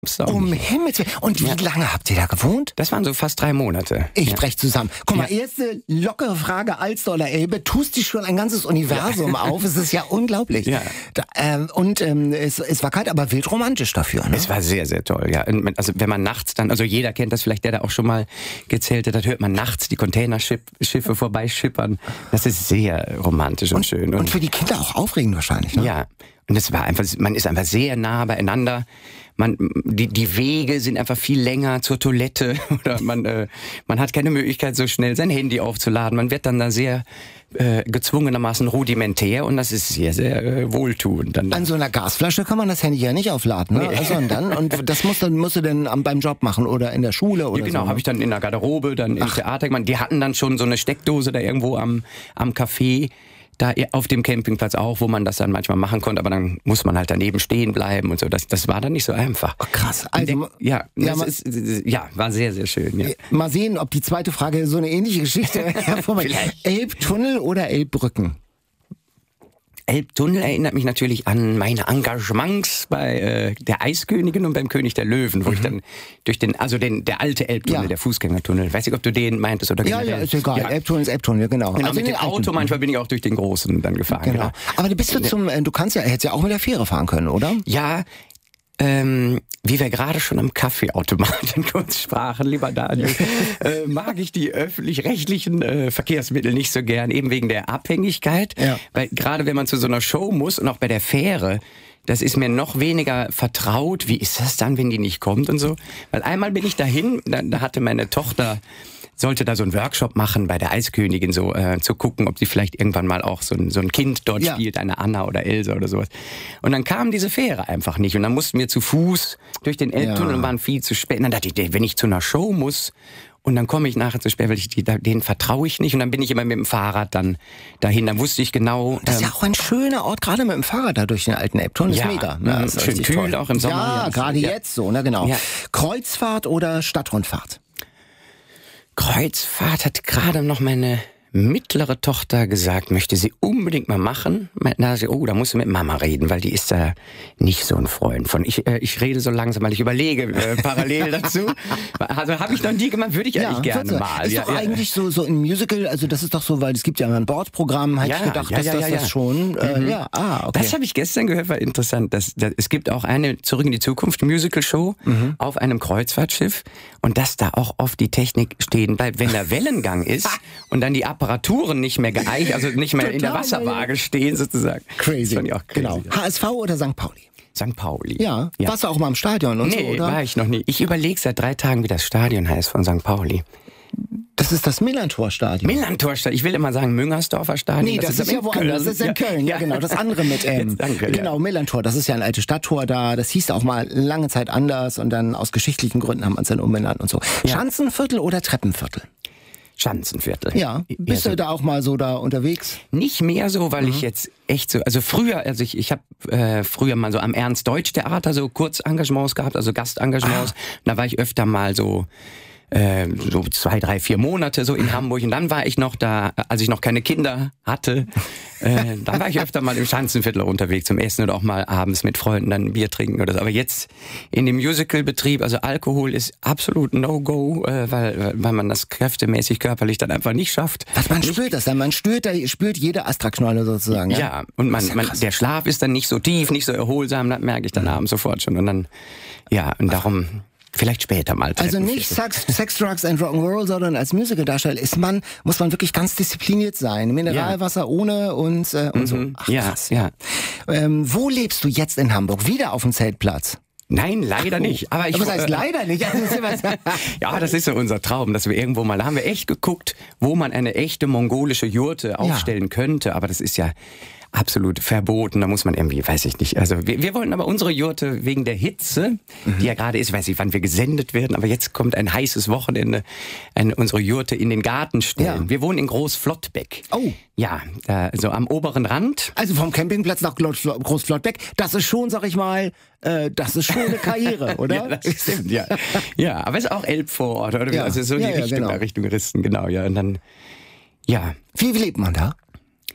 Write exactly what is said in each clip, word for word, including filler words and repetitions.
Um Himmels Willen. Und wie ja. lange habt ihr da gewohnt? Das waren so fast drei Monate. Ich ja. brech zusammen. Guck mal, ja. erste lockere Frage, Alster oder Elbe. Tust dich schon ein ganzes Universum ja. auf. Es ist ja unglaublich. Ja. Da, ähm, und ähm, es, es war kalt, aber wild romantisch dafür. Ne? Es war sehr, sehr toll, ja. Also wenn man nachts dann, also jeder kennt das vielleicht, der da auch schon mal gezählt hat, hört man nachts die Containerschiffe vorbeischippern. Das ist sehr romantisch und, und schön. Und, und für die Kinder auch aufregend wahrscheinlich, ne? Ja. Und es war einfach, man ist einfach sehr nah beieinander. Man, die, die Wege sind einfach viel länger zur Toilette oder man, äh, man hat keine Möglichkeit, so schnell sein Handy aufzuladen. Man wird dann da sehr äh, gezwungenermaßen rudimentär und das ist sehr, sehr äh, wohltuend. Dann An so einer Gasflasche kann man das Handy ja nicht aufladen, ne? Nee. Also und dann und das musst du, musst du denn beim Job machen oder in der Schule oder ja, genau, so? Habe ich dann in der Garderobe, dann im Ach. Theater gemacht. Die hatten dann schon so eine Steckdose da irgendwo am, am Café. Da auf dem Campingplatz auch, wo man das dann manchmal machen konnte, aber dann muss man halt daneben stehen bleiben und so. Das, das war dann nicht so einfach. Oh, krass. Also, ja, ja, das ist, ja, war sehr, sehr schön. Ja. Mal sehen, ob die zweite Frage so eine ähnliche Geschichte hervorbringt. Elbtunnel oder Elbbrücken? Elbtunnel erinnert mich natürlich an meine Engagements bei äh, der Eiskönigin und beim König der Löwen, wo mhm. ich dann durch den, also den, der alte Elbtunnel, ja. der Fußgängertunnel, weiß nicht, ob du den meintest oder Ja, ja, ist egal. Ja. Elbtunnel ist Elbtunnel, genau. Genau, also mit dem Auto alten. Manchmal bin ich auch durch den großen dann gefahren. Genau. genau. Aber du bist du zum, du kannst ja, hättest ja auch mit der Fähre fahren können, oder? Ja, Ähm, wie wir gerade schon am Kaffeeautomaten kurz sprachen, lieber Daniel, äh, mag ich die öffentlich-rechtlichen äh, Verkehrsmittel nicht so gern, eben wegen der Abhängigkeit. Ja. Weil gerade wenn man zu so einer Show muss und auch bei der Fähre, das ist mir noch weniger vertraut. Wie ist das dann, wenn die nicht kommt und so? Weil einmal bin ich dahin, da, da hatte meine Tochter sollte da so einen Workshop machen bei der Eiskönigin, so äh, zu gucken, ob sie vielleicht irgendwann mal auch so ein, so ein Kind dort ja. spielt, eine Anna oder Elsa oder sowas. Und dann kam diese Fähre einfach nicht. Und dann mussten wir zu Fuß durch den Elbtunnel ja. und waren viel zu spät. Und dann dachte ich, wenn ich zu einer Show muss und dann komme ich nachher zu spät, weil ich die, denen vertraue ich nicht. Und dann bin ich immer mit dem Fahrrad dann dahin. Dann wusste ich genau. Das ist ja auch ein schöner Ort, gerade mit dem Fahrrad da durch den alten Elbtunnel. Ja, ist mega. Ja, ist schön kühl toll. Auch im Sommer. Ja, gerade ja. jetzt so, ne, genau. Ja. Kreuzfahrt oder Stadtrundfahrt? Kreuzfahrt hat gerade noch meine mittlere Tochter gesagt, möchte sie unbedingt mal machen. Da sie, oh, da musst du mit Mama reden, weil die ist da nicht so ein Freund von. Ich, äh, ich rede so langsam, weil ich überlege äh, parallel dazu. Also habe ich noch nie gemacht, würde ich ja, eigentlich gerne mal. Ist ja, doch ja. eigentlich so so ein Musical, also das ist doch so, weil es gibt ja ein Bordprogramm, hätte ja, ich gedacht, ja, dass ja, das ja, ja. das schon. Äh, mhm. Ja, ah, okay. Das habe ich gestern gehört, war interessant. Dass, dass, es gibt auch eine Zurück in die Zukunft Musical-Show mhm. auf einem Kreuzfahrtschiff und dass da auch oft die Technik stehen bleibt, wenn der Wellengang ist und dann die Apparaturen nicht mehr geeicht, also nicht mehr Total, in der Wasserwaage stehen sozusagen. Crazy. Das fand ich auch crazy. Genau. H S V oder Sankt Pauli? Sankt Pauli. Ja. ja. Warst du auch mal im Stadion und nee, so, oder? war ich noch nie. Ich überlege seit drei Tagen, wie das Stadion heißt von Sankt Pauli. Das ist das Millantor-Stadion. Millantor-Stadion. Ich will immer sagen Müngersdorfer Stadion. Nee, das, das ist, ist ja woanders. Das ist in Köln. Ja, genau. Das andere mit M. Danke, genau, ja. Millantor. Das ist ja ein altes Stadttor da. Das hieß auch mal lange Zeit anders und dann aus geschichtlichen Gründen haben wir es dann umbenannt und so. Ja. Schanzenviertel oder Treppenviertel? Schanzenviertel. Ja, bist ja, so. du da auch mal so da unterwegs? Nicht mehr so, weil mhm. ich jetzt echt so, also früher, also ich, ich habe äh, früher mal so am Ernst-Deutsch-Theater so Kurzengagements gehabt, also Gastengagements. Ah. Da war ich öfter mal so äh, so zwei, drei, vier Monate so in Hamburg und dann war ich noch da, als ich noch keine Kinder hatte, äh, dann war ich öfter mal im Schanzenviertel unterwegs zum Essen oder auch mal abends mit Freunden dann ein Bier trinken oder so. Aber jetzt in dem Musicalbetrieb, also Alkohol ist absolut No-Go, äh, weil, weil man das kräftemäßig körperlich dann einfach nicht schafft. Was, man spürt das dann? Man spürt, da spürt jede Astra-Knolle sozusagen. Ja, ja und man, ja man, der Schlaf ist dann nicht so tief, nicht so erholsam, das merke ich dann mhm. abends sofort schon. Und dann, ja, und darum... Vielleicht später mal. Also nicht Sex, Sex, Drugs and Rock'n'Roll, sondern als Musicaldarsteller ist man, muss man wirklich ganz diszipliniert sein. Mineralwasser ja. ohne und, äh, und mhm. so. Ach, ja, krass. Ja. Ähm, wo lebst du jetzt in Hamburg? Wieder auf dem Zeltplatz? Nein, leider Ach, oh. nicht. Aber ich, was heißt leider nicht? Ja, das ist so unser Traum, dass wir irgendwo mal, da haben wir echt geguckt, wo man eine echte mongolische Jurte aufstellen ja. könnte. Aber das ist ja absolut verboten. Da muss man irgendwie, weiß ich nicht. Also wir, wir wollten aber unsere Jurte wegen der Hitze, mhm. die ja gerade ist, weiß ich, wann wir gesendet werden, aber jetzt kommt ein heißes Wochenende, eine, unsere Jurte in den Garten stellen. Ja. Wir wohnen in Großflottbeck. Oh. Ja, da, so am oberen Rand. Also vom Campingplatz nach Großflottbeck, das ist schon, sag ich mal, äh, das ist schon eine Karriere, oder? Ja, das stimmt, ja. Ja, aber es ist auch Elbvorort, oder? Ja. Also so ja, die ja, Richtung, genau. Richtung Risten, genau, ja. Und dann, ja. Wie, wie lebt man da?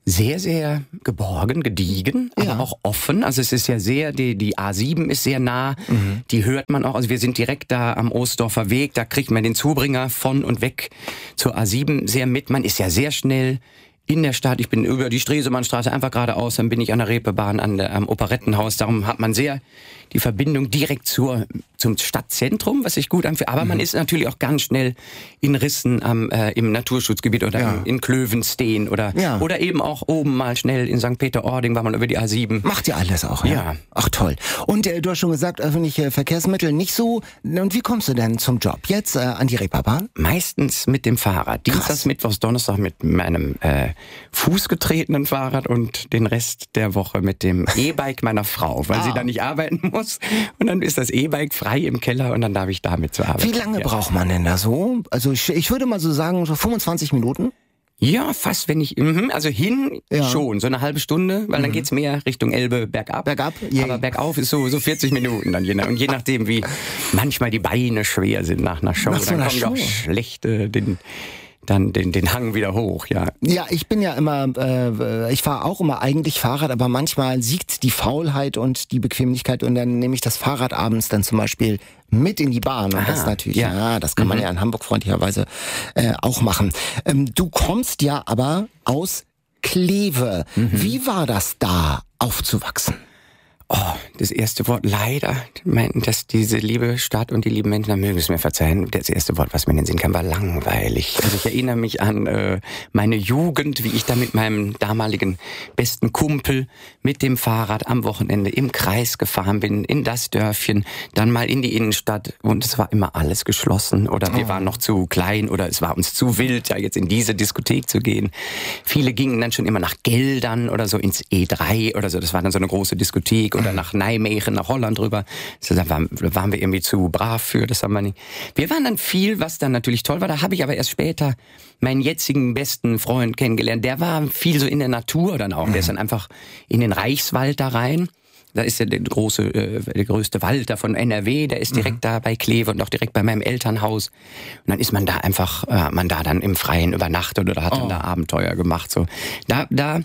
sehr, sehr geborgen, gediegen, aber ja. auch offen. Also es ist ja sehr, die, die A sieben ist sehr nah, mhm. die hört man auch. Also wir sind direkt da am Ostdorfer Weg, da kriegt man den Zubringer von und weg zur A sieben sehr mit. Man ist ja sehr schnell in der Stadt. Ich bin über die Stresemannstraße einfach geradeaus, dann bin ich an der Reeperbahn, an der, am Operettenhaus. Darum hat man sehr die Verbindung direkt zur, zum Stadtzentrum, was sich gut anfühlt. Aber mhm. man ist natürlich auch ganz schnell in Rissen am, äh, im Naturschutzgebiet oder ja. in, in Klövenstein oder, ja. oder eben auch oben mal schnell in Sankt Peter-Ording, war man über die A sieben. Macht ihr alles auch, ja? Ja. Ach toll. Und äh, du hast schon gesagt, öffentliche Verkehrsmittel nicht so. Und wie kommst du denn zum Job? Jetzt äh, an die Reeperbahn? Meistens mit dem Fahrrad. Dienstags, Mittwochs, Donnerstag mit meinem äh, fußgetretenen Fahrrad und den Rest der Woche mit dem E-Bike meiner Frau, weil ah. sie da nicht arbeiten muss. Und dann ist das E-Bike frei im Keller und dann darf ich damit zur Arbeit. Wie lange ja. braucht man denn da so? Also ich, ich würde mal so sagen, so fünfundzwanzig Minuten? Ja, fast, wenn ich, also hin ja. schon, so eine halbe Stunde, weil mhm. dann geht's mehr Richtung Elbe bergab. Bergab? Yeah. Aber bergauf ist so, so vierzig Minuten dann. Je nach, und je nachdem, wie manchmal die Beine schwer sind nach einer Show, nach so einer dann kommen Show. auch schlechte, den, dann den, den Hang wieder hoch, ja. Ja, ich bin ja immer, äh, ich fahre auch immer eigentlich Fahrrad, aber manchmal siegt die Faulheit und die Bequemlichkeit und dann nehme ich das Fahrrad abends dann zum Beispiel mit in die Bahn. Und ah, das natürlich, ja. ja, das kann man mhm. ja in Hamburg freundlicherweise äh, auch machen. Ähm, du kommst ja aber aus Kleve. Mhm. Wie war das da, aufzuwachsen? Oh, das erste Wort, leider, meinten, dass diese liebe Stadt und die lieben Menschen, da mögen es mir verzeihen, das erste Wort, was mir in den Sinn kam, war langweilig. Also ich erinnere mich an äh, meine Jugend, wie ich da mit meinem damaligen besten Kumpel mit dem Fahrrad am Wochenende im Kreis gefahren bin, in das Dörfchen, dann mal in die Innenstadt und es war immer alles geschlossen oder wir oh. waren noch zu klein oder es war uns zu wild, ja jetzt in diese Diskothek zu gehen. Viele gingen dann schon immer nach Geldern oder so ins E drei oder so, das war dann so eine große Diskothek. Oder nach Nijmegen, nach Holland rüber. So, da waren, waren wir irgendwie zu brav für, das haben wir nicht. Wir waren dann viel, was dann natürlich toll war. Da habe ich aber erst später meinen jetzigen besten Freund kennengelernt. Der war viel so in der Natur dann auch. Mhm. Der ist dann einfach in den Reichswald da rein. Da ist ja der große, äh, der größte Wald da von N R W. Der ist direkt mhm. da bei Kleve und auch direkt bei meinem Elternhaus. Und dann ist man da einfach, äh, man da dann im Freien übernachtet oder hat oh. dann da Abenteuer gemacht. So, da, da.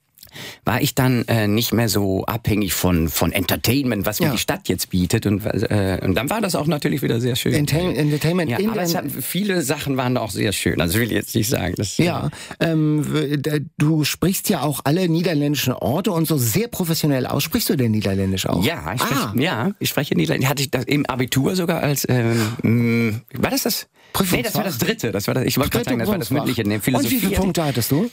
war ich dann äh, nicht mehr so abhängig von von Entertainment, was mir ja. die Stadt jetzt bietet und äh, und dann war das auch natürlich wieder sehr schön. Enter- Entertainment. Ja, aber es hat, viele Sachen waren auch sehr schön. Also will ich jetzt nicht sagen. Das, ja, ähm, du sprichst ja auch alle niederländischen Orte und so sehr professionell aus. Sprichst du denn Niederländisch auch? Ja, ich spreche, ah. ja, ich spreche Niederländisch. Hatte ich das im Abitur sogar als ähm, war das das? Nee, das war das dritte. Das war das. Ich wollte gerade sagen, das war das mündliche in der Philosophie. Und wie viele Punkte hattest du?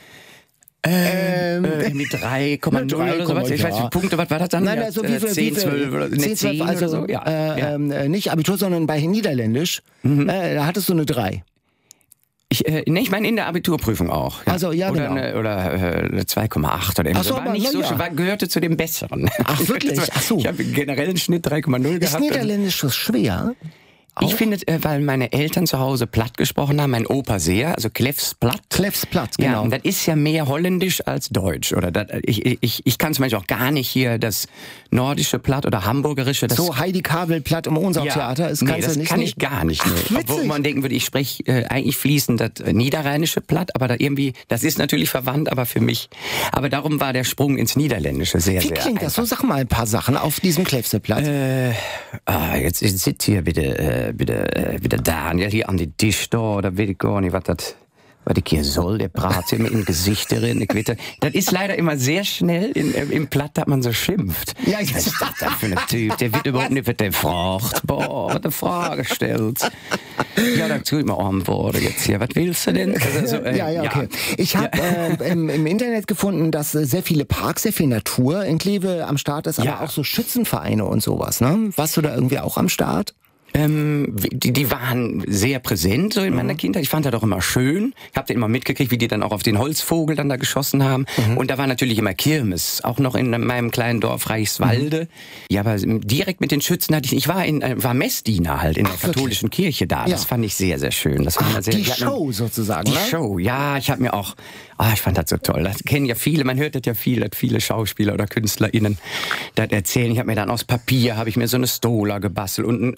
Ähm, äh, mit drei Komma null oder sowas. Ich weiß nicht, Punkte, was war das dann? Nein, also wie viel, zehn, zwölf oder zehn, zwölf, also, oder so. Ja, äh, ja. Ähm, nicht Abitur, sondern bei Niederländisch. Mhm. Äh, da hattest du eine drei. Ich, äh, nee, ich meine in der Abiturprüfung auch. Ja. Also, ja, oder genau. Eine, oder äh, zwei Komma acht oder irgendwas. So, war aber, nicht ja, so, ja. war, gehörte zu den Besseren. Ach, wirklich? Ach so. Ich habe generell einen Schnitt drei Komma null gehabt. Ist Niederländisch schwer? Auch? Ich finde, weil meine Eltern zu Hause platt gesprochen haben, mein Opa sehr, also Klefs platt. Klefs platt, genau. Ja, und das ist ja mehr holländisch als deutsch. Oder das, ich, ich, ich kann zum Beispiel auch gar nicht hier das nordische platt oder hamburgerische. Das so Heidi Kabel platt im Ohnsorg-Theater ist, nee, kannst das du nicht. kann ich gar nicht. Ach, nee. Obwohl man denken würde, ich spreche äh, eigentlich fließend das äh, niederrheinische platt, aber da irgendwie, das ist natürlich verwandt, aber für mich. Aber darum war der Sprung ins Niederländische sehr, Wie sehr klingt einfach. das? So, sag mal ein paar Sachen auf diesem Klefse platt. Äh, ah, jetzt, jetzt sitzt hier bitte, äh, bitte, äh, wie der Daniel hier an die Tisch da, da weiß ich gar nicht, was das, was ich hier soll, der bratet mir im Gesicht drin, ich weiß, das ist leider immer sehr schnell in, im Platt, dass man so schimpft. Ja, ich was ist das denn für ein Typ, der wird überhaupt nicht, was der fragt, boah, was der Frage stellt. Ja, da tue ich mir Antworten jetzt hier, was willst du denn? Also, äh, ja, ja, okay. Ja. Ich habe äh, im, im Internet gefunden, dass äh, sehr viele Parks, sehr viel Natur in Kleve am Start ist, aber ja. auch so Schützenvereine und sowas, ne? Warst du da irgendwie auch am Start? Ähm, die, die waren sehr präsent so in meiner mhm. Kindheit. Ich fand das auch immer schön. Ich habe da immer mitgekriegt, wie die dann auch auf den Holzvogel dann da geschossen haben. Mhm. Und da war natürlich immer Kirmes, auch noch in meinem kleinen Dorf Reichswalde. Mhm. Ja, aber direkt mit den Schützen hatte ich, ich war in war Messdiener halt in Ach, der katholischen wirklich? Kirche da. Das ja. fand ich sehr, sehr schön. Das Ach, war sehr, die Show mir, sozusagen, Die ne? Show, ja. Ich habe mir auch, ah, ich fand das so toll. Das kennen ja viele, man hört das ja viel, dass viele Schauspieler oder KünstlerInnen das erzählen. Ich habe mir dann aus Papier, habe ich mir so eine Stola gebastelt und, und, und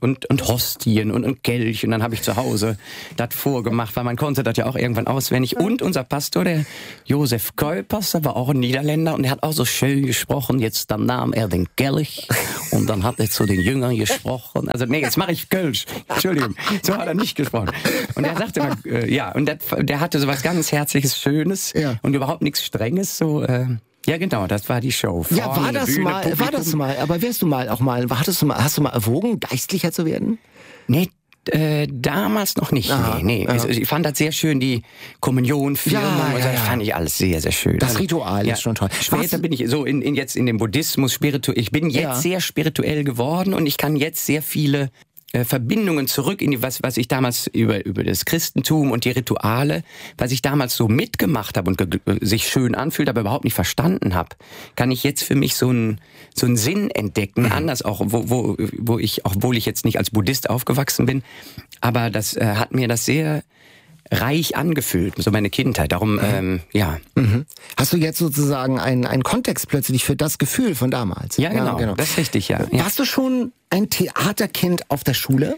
mit Hostien und ein Kelch. Und dann habe ich zu Hause das vorgemacht, weil man konnte das ja auch irgendwann auswendig. Und unser Pastor, der Josef Kuipers, der war auch ein Niederländer und der hat auch so schön gesprochen. Jetzt dann nahm er den Kelch und dann hat er zu den Jüngern gesprochen. Also nee, jetzt mache ich Kölsch. Entschuldigung, so hat er nicht gesprochen. Und er sagte immer, äh, ja, und der, der hatte so was ganz Herzliches, Schönes ja. und überhaupt nichts Strenges, so... Äh, Ja, genau, das war die Show. Vorne, ja, war das Bühne, mal, Publikum. war das mal, aber wärst du mal auch mal, hattest du mal, hast du mal erwogen, Geistlicher zu werden? Nee, äh, damals noch nicht. Aha, nee, nee. Also, ich fand das sehr schön, die Kommunionfirmen, ja, ja, ja. das fand ich alles sehr, sehr schön. Das Ritual ja. ist schon toll. Später Was? bin ich so in, in jetzt in dem Buddhismus spirituell, ich bin jetzt ja. sehr spirituell geworden und ich kann jetzt sehr viele Verbindungen zurück in die, was, was ich damals über, über das Christentum und die Rituale, was ich damals so mitgemacht habe und ge- sich schön anfühlt, aber überhaupt nicht verstanden habe, kann ich jetzt für mich so einen, so einen Sinn entdecken, mhm. anders auch, wo, wo, wo ich, obwohl ich jetzt nicht als Buddhist aufgewachsen bin, aber das äh, hat mir das sehr reich angefühlt, so meine Kindheit. Darum, mhm. ähm, ja. Mhm. Hast du jetzt sozusagen einen, einen Kontext plötzlich für das Gefühl von damals? Ja, genau. Ja, genau. Das ist richtig, ja. ja. Warst du schon ein Theaterkind auf der Schule?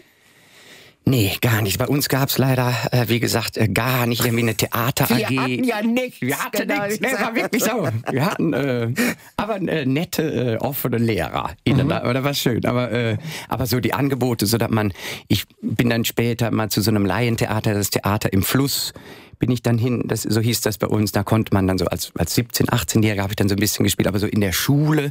Nee, gar nicht. Bei uns gab's leider, äh, wie gesagt, äh, gar nicht irgendwie eine Theater-A G. Wir hatten ja nichts. Wir hatten genau, nichts. Nee, war wirklich so. Wir hatten äh, aber äh, nette, äh, offene Lehrer. Mhm. Oder was schön. Aber, äh, aber so die Angebote, so dass man, ich bin dann später mal zu so einem Laientheater, das Theater im Fluss, bin ich dann hin, das, so hieß das bei uns, da konnte man dann so als, als siebzehn-, achtzehnjähriger habe ich dann so ein bisschen gespielt, aber so in der Schule.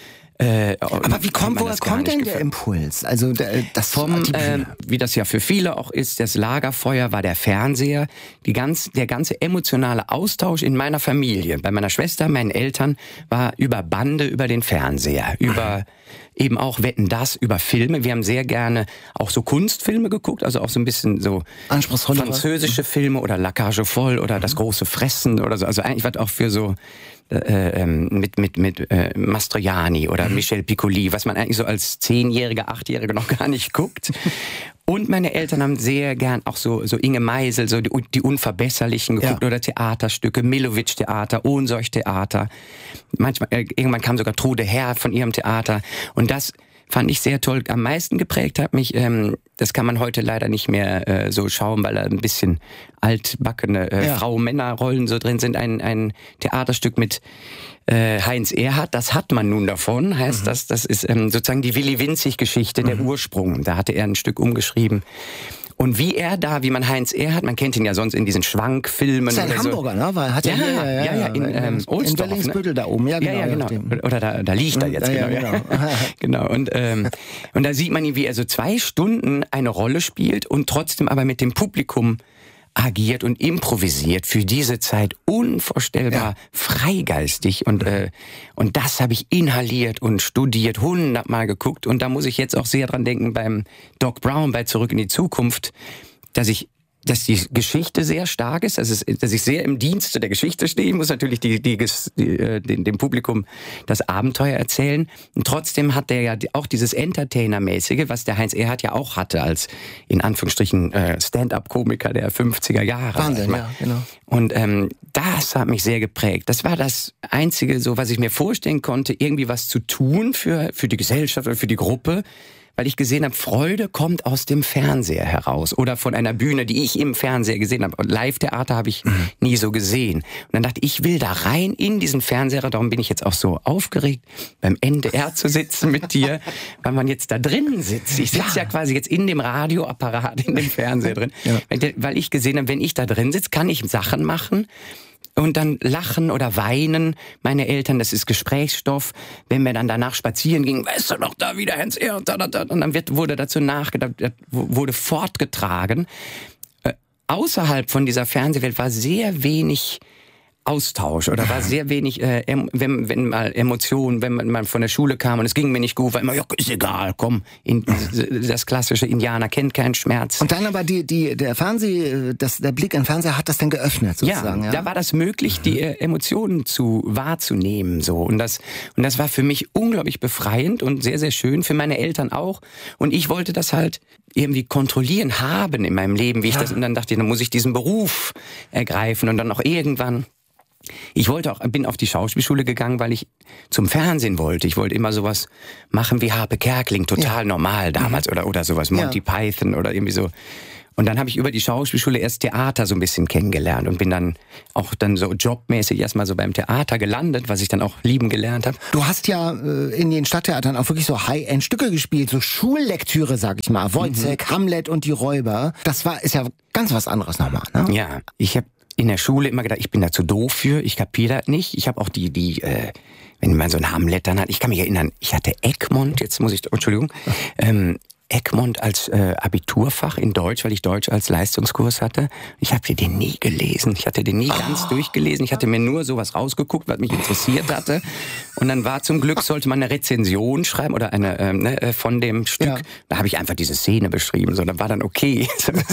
Äh, aber wie kommt, woher kommt denn der Impuls? Also das vom, äh, wie das ja für viele auch ist, das Lagerfeuer war der Fernseher, die ganz, der ganze emotionale Austausch in meiner Familie, bei meiner Schwester, meinen Eltern, war über Bande, über den Fernseher, über eben auch Wetten, das, über Filme. Wir haben sehr gerne auch so Kunstfilme geguckt, also auch so ein bisschen so anspruchsvolle französische Filme oder La Cage Folle oder mhm. Das große Fressen oder so. Also eigentlich was auch für so Äh, ähm, mit mit mit äh, Mastroianni oder mhm. Michel Piccoli, was man eigentlich so als Zehnjähriger, Achtjähriger noch gar nicht guckt. Und meine Eltern haben sehr gern auch so so Inge Meisel, so die, die Unverbesserlichen geguckt ja. oder Theaterstücke, Millowitsch-Theater, Ohnsorg-Theater. Manchmal äh, irgendwann kam sogar Trude Herr von ihrem Theater und das fand ich sehr toll. Am meisten geprägt hat mich, ähm, das kann man heute leider nicht mehr äh, so schauen, weil da ein bisschen altbackene äh, ja. Frau-Männer-Rollen so drin sind. Ein, ein Theaterstück mit äh, Heinz Erhardt, das hat man nun davon, heißt mhm. das. Das ist ähm, sozusagen die Willy-Winzig-Geschichte, mhm. der Ursprung. Da hatte er ein Stück umgeschrieben. Und wie er da, wie man Heinz Erhardt, man kennt ihn ja sonst in diesen Schwankfilmen. Das ist ein Hamburger, so. Ne? Weil hat ja, ja, ja, ja, ja, ja, in ähm, Ohlsdorf, in Wellingsbüttel ne? da oben, ja genau. Ja, ja, genau. Oder da, da liegt er jetzt, ja, genau. Ja, genau. genau. Und, ähm, und da sieht man ihn, wie er so zwei Stunden eine Rolle spielt und trotzdem aber mit dem Publikum agiert und improvisiert, für diese Zeit unvorstellbar ja. freigeistig und äh, und das habe ich inhaliert und studiert, hundertmal geguckt und da muss ich jetzt auch sehr dran denken beim Doc Brown bei Zurück in die Zukunft, dass ich dass die Geschichte sehr stark ist, dass, es, dass ich sehr im Dienste der Geschichte stehe. Ich muss natürlich die, die, die, äh, dem, dem Publikum das Abenteuer erzählen. Und trotzdem hat der ja auch dieses Entertainer-mäßige, was der Heinz Erhardt ja auch hatte als, in Anführungsstrichen, äh, Stand-up-Komiker der fünfziger Jahre. Wahnsinn, ja, genau. Und ähm, das hat mich sehr geprägt. Das war das Einzige, so was ich mir vorstellen konnte, irgendwie was zu tun für, für die Gesellschaft oder für die Gruppe, weil ich gesehen habe, Freude kommt aus dem Fernseher heraus oder von einer Bühne, die ich im Fernseher gesehen habe. Live-Theater habe ich mhm. nie so gesehen. Und dann dachte ich, ich will da rein in diesen Fernseher, darum bin ich jetzt auch so aufgeregt, beim N D R zu sitzen mit dir, weil man jetzt da drin sitzt. Ich sitze ja. ja quasi jetzt in dem Radioapparat, in dem Fernseher drin, ja. weil ich gesehen habe, wenn ich da drin sitze, kann ich Sachen machen, und dann lachen oder weinen meine Eltern, das ist Gesprächsstoff. Wenn wir dann danach spazieren gingen, weißt du noch, da wieder Heinz Erhardt, da, da, da. Und dann wird, wurde dazu nachgedacht, wurde fortgetragen. Äh, außerhalb von dieser Fernsehwelt war sehr wenig Austausch oder war sehr wenig, äh, wenn, wenn mal Emotionen, wenn man mal von der Schule kam und es ging mir nicht gut, war immer, ja, ist egal, komm, in, das klassische Indianer kennt keinen Schmerz. Und dann aber die, die, der Fernseh, das, der Blick in den Fernseher hat das dann geöffnet sozusagen. Ja, ja? Da war das möglich, die äh, Emotionen zu wahrzunehmen, so. Und das, und das war für mich unglaublich befreiend und sehr, sehr schön, für meine Eltern auch. Und ich wollte das halt irgendwie kontrollieren haben in meinem Leben, wie ich ja. das, und dann dachte ich, dann muss ich diesen Beruf ergreifen und dann auch irgendwann Ich wollte auch, bin auf die Schauspielschule gegangen, weil ich zum Fernsehen wollte. Ich wollte immer sowas machen wie Harpe Kerkeling, total ja. normal damals, mhm. oder, oder sowas, Monty ja. Python oder irgendwie so. Und dann habe ich über die Schauspielschule erst Theater so ein bisschen kennengelernt und bin dann auch dann so jobmäßig erstmal so beim Theater gelandet, was ich dann auch lieben gelernt habe. Du hast ja äh, in den Stadttheatern auch wirklich so High-End-Stücke gespielt, so Schullektüre, sag ich mal. Wojciech, mhm. Hamlet und die Räuber. Das war ist ja ganz was anderes nochmal, ne? Ja, ich habe in der Schule immer gedacht, ich bin da zu doof für, ich kapiere das nicht. Ich habe auch die, die, äh, wenn man so ein Hamlet dann hat, ich kann mich erinnern, ich hatte Egmont, jetzt muss ich, Entschuldigung, ähm, Egmont als äh, Abiturfach in Deutsch, weil ich Deutsch als Leistungskurs hatte. Ich habe den nie gelesen. Ich hatte den nie oh. ganz durchgelesen. Ich hatte mir nur sowas rausgeguckt, was mich interessiert hatte. Und dann war zum Glück, sollte man eine Rezension schreiben oder eine ähm, ne, von dem Stück. Ja. Da habe ich einfach diese Szene beschrieben. So, dann war dann okay.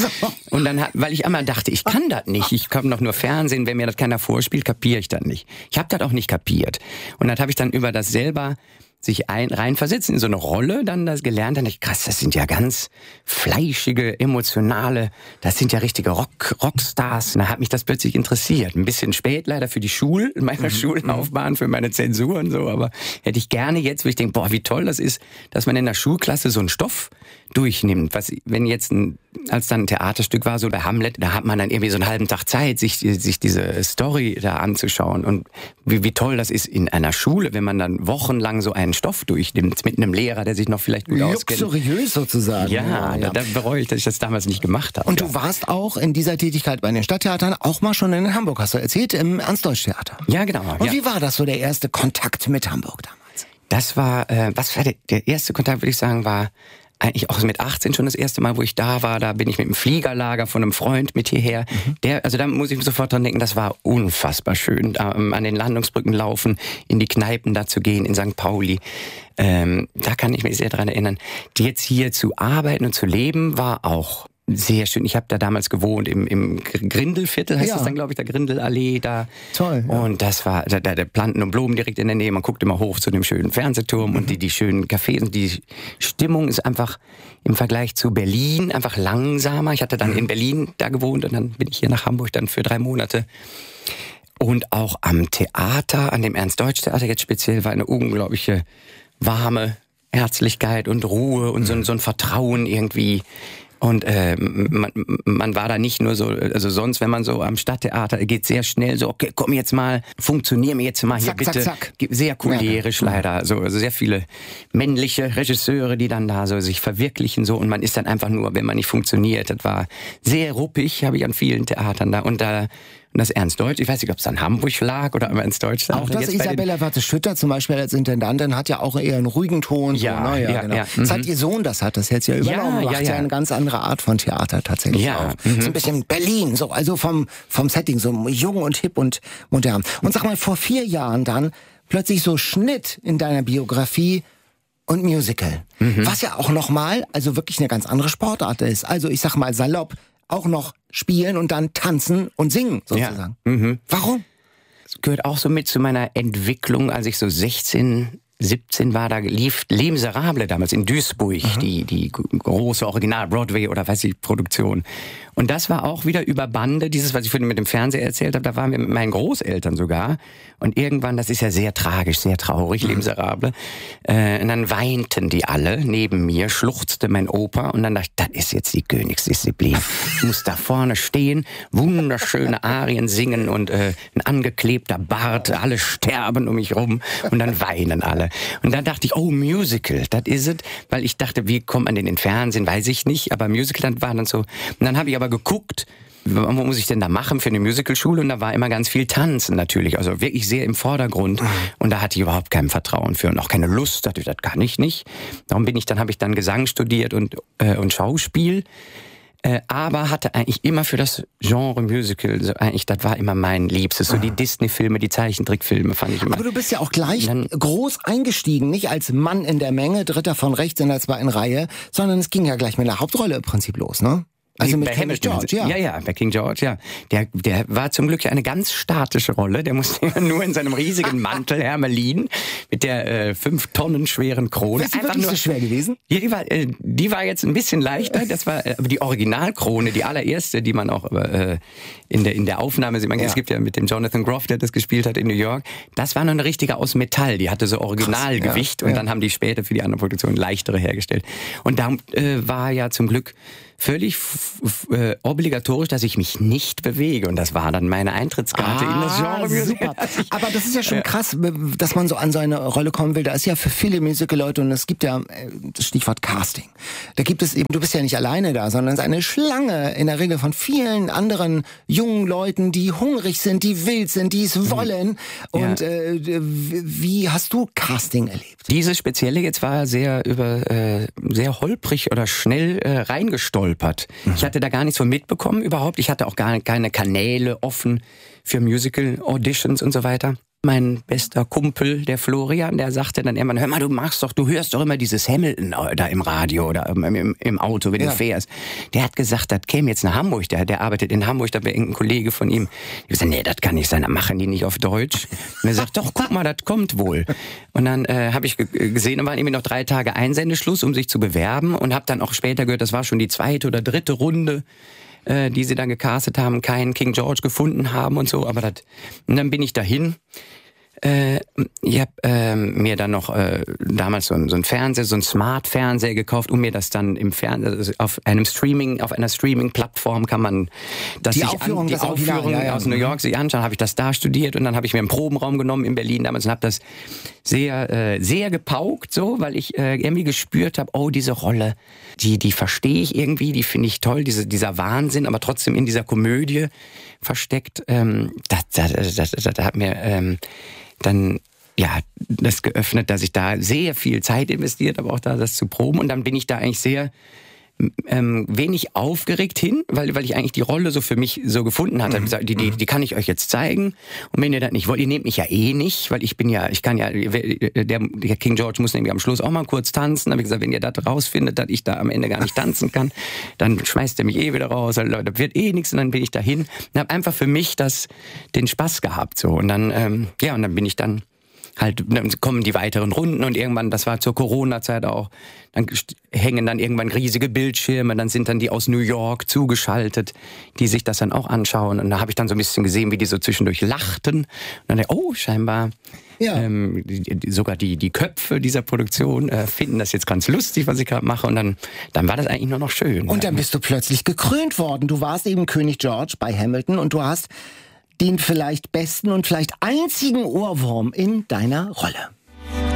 Und dann, weil ich einmal dachte, ich kann das nicht. Ich kann doch nur Fernsehen. Wenn mir das keiner vorspielt, kapiere ich das nicht. Ich habe das auch nicht kapiert. Und das habe ich dann über das selber sich ein, reinversetzen in so eine Rolle, dann das gelernt, dann dachte ich, krass, das sind ja ganz fleischige, emotionale, das sind ja richtige Rock, Rockstars. Und da hat mich das plötzlich interessiert. Ein bisschen spät leider für die Schule, meine mhm. Schullaufbahn, für meine Zensur und so, aber hätte ich gerne jetzt, wo ich denke, boah, wie toll das ist, dass man in der Schulklasse so einen Stoff durchnimmt. Was, wenn jetzt ein, als dann ein Theaterstück war, so bei Hamlet, da hat man dann irgendwie so einen halben Tag Zeit, sich, sich diese Story da anzuschauen. Und wie, wie toll das ist in einer Schule, wenn man dann wochenlang so einen Stoff durchnimmt, mit einem Lehrer, der sich noch vielleicht gut auskennt. Luxuriös sozusagen. Ja, ja, ja. Da, da bereue ich, dass ich das damals nicht gemacht habe. Und ja. du warst auch in dieser Tätigkeit bei den Stadttheatern auch mal schon in Hamburg, hast du erzählt, im Ernst-Deutsch-Theater. Ja, genau. Und ja. wie war das so, der erste Kontakt mit Hamburg damals? Das war, äh, was war der, der erste Kontakt, würde ich sagen, war eigentlich auch mit achtzehn schon das erste Mal, wo ich da war. Da bin ich mit dem Fliegerlager von einem Freund mit hierher. Mhm. Der, also da muss ich sofort dran denken, das war unfassbar schön. Da, um, an den Landungsbrücken laufen, in die Kneipen da zu gehen, in Sankt Pauli. Ähm, da kann ich mich sehr dran erinnern. Jetzt hier zu arbeiten und zu leben, war auch sehr schön. Ich habe da damals gewohnt im, im Grindelviertel, heißt ja. das dann, glaube ich, der Grindelallee da. Toll. Ja. Und das war da, da Planten und Blumen direkt in der Nähe. Man guckt immer hoch zu dem schönen Fernsehturm mhm. und die, die schönen Cafés. Und die Stimmung ist einfach im Vergleich zu Berlin einfach langsamer. Ich hatte dann mhm. in Berlin da gewohnt und dann bin ich hier nach Hamburg dann für drei Monate. Und auch am Theater, an dem Ernst-Deutsch-Theater jetzt speziell, war eine unglaubliche warme Herzlichkeit und Ruhe und mhm. so, so ein Vertrauen irgendwie. Und äh, man, man war da nicht nur so, also sonst, wenn man so am Stadttheater geht, sehr schnell so, okay, komm jetzt mal, funktionier mir jetzt mal hier zack, bitte. Zack, zack. Sehr cholerisch ja. leider. So, also sehr viele männliche Regisseure, die dann da so sich verwirklichen so und man ist dann einfach nur, wenn man nicht funktioniert. Das war sehr ruppig, habe ich an vielen Theatern da. Und da Und das Ernst-Deutsch, ich weiß nicht, ob es an Hamburg lag oder am Ernst-Deutsch. Auch das Isabella Warte-Schütter zum Beispiel als Intendantin hat ja auch eher einen ruhigen Ton. Ja, so, ne? ja, ja, genau. ja. Mhm. Seit ihr Sohn das hat, das jetzt ja übernommen, ja, macht ja, ja ja eine ganz andere Art von Theater tatsächlich ja. auch. Mhm. So ein bisschen Berlin, so also vom vom Setting, so jung und hip und modern. Und sag mal, vor vier Jahren dann plötzlich so Schnitt in deiner Biografie und Musical. Mhm. Was ja auch nochmal, also wirklich eine ganz andere Sportart ist. Also ich sag mal salopp, auch noch spielen und dann tanzen und singen sozusagen. Ja. Mhm. Warum? Das gehört auch so mit zu meiner Entwicklung, als ich so sechzehn, siebzehn war, da lief Les Miserables damals in Duisburg, mhm. die, die große Original-Broadway oder weiß ich, Produktion. Und das war auch wieder über Bande, dieses, was ich vorhin mit dem Fernseher erzählt habe, da waren wir mit meinen Großeltern sogar. Und irgendwann, das ist ja sehr tragisch, sehr traurig, Les Miserables. Äh, und dann weinten die alle neben mir, schluchzte mein Opa und dann dachte ich, das ist jetzt die Königsdisziplin. Ich muss da vorne stehen, wunderschöne Arien singen und äh, ein angeklebter Bart, alle sterben um mich rum und dann weinen alle. Und dann dachte ich, oh, Musical, das is ist es. Weil ich dachte, wie kommt man denn in den Fernsehen, weiß ich nicht, aber Musical war dann so. Und dann habe ich aber geguckt, was muss ich denn da machen für eine Musicalschule? Und da war immer ganz viel Tanzen natürlich, also wirklich sehr im Vordergrund. Und da hatte ich überhaupt kein Vertrauen für und auch keine Lust, dachte ich, das kann ich nicht. Darum bin ich, dann habe ich dann Gesang studiert und, äh, und Schauspiel. Äh, aber hatte eigentlich immer für das Genre Musical, so eigentlich, das war immer mein Liebstes. So die Disney-Filme, die Zeichentrickfilme fand ich immer. Aber du bist ja auch gleich dann groß eingestiegen, nicht als Mann in der Menge, Dritter von rechts in der zweiten Reihe, sondern es ging ja gleich mit der Hauptrolle im Prinzip los, ne? Also mit bei King George, ja. Ja, ja, bei King George, ja. Der, der war zum Glück eine ganz statische Rolle. Der musste nur in seinem riesigen Mantel Hermelin mit der äh, fünf Tonnen schweren Krone. Ist die wirklich so schwer gewesen? Ja, die war, äh, die war jetzt ein bisschen leichter. Das war äh, die Originalkrone, die allererste, die man auch äh, in der in der Aufnahme sieht. Man, ja. Es gibt ja mit dem Jonathan Groff, der das gespielt hat in New York. Das war noch eine richtige aus Metall. Die hatte so Originalgewicht. Krass, ja. Und dann haben die später für die andere Produktion leichtere hergestellt. Und da äh, war ja zum Glück völlig f- f- äh, obligatorisch, dass ich mich nicht bewege. Und das war dann meine Eintrittskarte ah, in das Genre. Super. Aber das ist ja schon krass, dass man so an so eine Rolle kommen will. Da ist ja für viele Musical-Leute, und es gibt ja das Stichwort Casting. Da gibt es eben, du bist ja nicht alleine da, sondern es ist eine Schlange in der Regel von vielen anderen jungen Leuten, die hungrig sind, die wild sind, die es wollen. Und ja. äh, wie hast du Casting erlebt? Diese spezielle jetzt war sehr über äh, sehr holprig oder schnell äh, reingestolpert. Mhm. Ich hatte da gar nichts von mitbekommen überhaupt. Ich hatte auch gar keine Kanäle offen für Musical-Auditions und so weiter. Mein bester Kumpel, der Florian, der sagte dann irgendwann, hör mal, du machst doch, du hörst doch immer dieses Hamilton da im Radio oder im, im, im Auto, wenn ja. du fährst. Der hat gesagt, das käme jetzt nach Hamburg, der, der arbeitet in Hamburg, da wäre irgendein Kollege von ihm. Ich gesagt, nee, das kann nicht sein, dann machen die nicht auf Deutsch. Und er sagt, doch, guck mal, das kommt wohl. Und dann äh, habe ich g- gesehen, da waren irgendwie noch drei Tage Einsendeschluss, um sich zu bewerben, und habe dann auch später gehört, das war schon die zweite oder dritte Runde, äh, die sie dann gecastet haben, keinen King George gefunden haben und so, aber das, und dann bin ich dahin. Äh, ich habe äh, mir dann noch äh, damals so ein, so ein Fernseher, so ein Smart-Fernseher gekauft, um mir das dann im Fernsehen, also auf einem Streaming, auf einer Streaming-Plattform kann man das die sich Aufführung, an, die das Aufführung ja, ja. aus New York sich anschauen. Habe ich das da studiert und dann habe ich mir einen Probenraum genommen in Berlin damals und habe das sehr, äh, sehr gepaukt, so, weil ich äh, irgendwie gespürt habe, oh, diese Rolle, die, die verstehe ich irgendwie, die finde ich toll, diese, dieser Wahnsinn, aber trotzdem in dieser Komödie versteckt. Ähm, das, das, das, das, das hat mir ähm, dann ja das geöffnet, dass ich da sehr viel Zeit investiert habe, auch da das zu proben. Und dann bin ich da eigentlich sehr ähm, wenig aufgeregt hin, weil weil ich eigentlich die Rolle so für mich so gefunden hatte. Mhm. Die, die, die kann ich euch jetzt zeigen. Und wenn ihr das nicht wollt, ihr nehmt mich ja eh nicht, weil ich bin ja, ich kann ja, der, der King George muss nämlich am Schluss auch mal kurz tanzen. Da habe ich gesagt, wenn ihr das rausfindet, dass ich da am Ende gar nicht tanzen kann, dann schmeißt ihr mich eh wieder raus. Also, Leute, das wird eh nichts. Und dann bin ich dahin und habe einfach für mich das, den Spaß gehabt. So. Und dann, ähm, ja, und dann bin ich dann halt, dann kommen die weiteren Runden und irgendwann, das war zur Corona-Zeit auch, dann hängen dann irgendwann riesige Bildschirme, dann sind dann die aus New York zugeschaltet, die sich das dann auch anschauen. Und da habe ich dann so ein bisschen gesehen, wie die so zwischendurch lachten. Und dann dachte ich, oh, scheinbar ja. ähm, die, sogar die, die Köpfe dieser Produktion äh, finden das jetzt ganz lustig, was ich gerade mache. Und dann, dann war das eigentlich nur noch schön. Und dann bist du plötzlich gekrönt worden. Du warst eben König George bei Hamilton und du hast den vielleicht besten und vielleicht einzigen Ohrwurm in deiner Rolle.